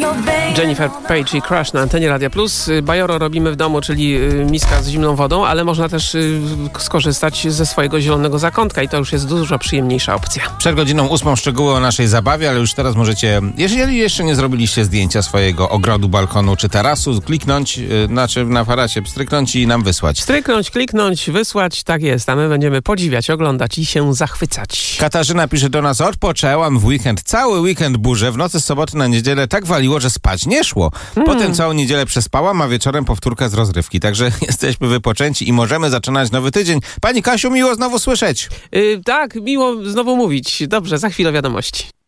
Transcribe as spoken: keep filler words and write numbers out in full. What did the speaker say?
Jennifer Page i Crush na antenie Radia Plus. Bajoro robimy w domu, czyli miska z zimną wodą, ale można też skorzystać ze swojego zielonego zakątka i to już jest dużo przyjemniejsza opcja. Przed godziną ósmą szczegóły o naszej zabawie, ale już teraz możecie, jeżeli jeszcze nie zrobiliście zdjęcia swojego ogrodu, balkonu czy tarasu, kliknąć, yy, znaczy na aparacie stryknąć i nam wysłać. Stryknąć, kliknąć, wysłać, tak jest, a my będziemy podziwiać, oglądać i się zachwycać. Katarzyna pisze do nas: odpoczęłam w weekend, cały weekend burze, w nocy z soboty na niedzielę tak waliło, że spać nie szło. Hmm. Potem całą niedzielę przespałam, a wieczorem powtórka z rozrywki. Także jesteśmy wypoczęci i możemy zaczynać nowy tydzień. Pani Kasiu, miło znowu słyszeć. Yy, tak, miło znowu mówić. Dobrze, za chwilę wiadomości.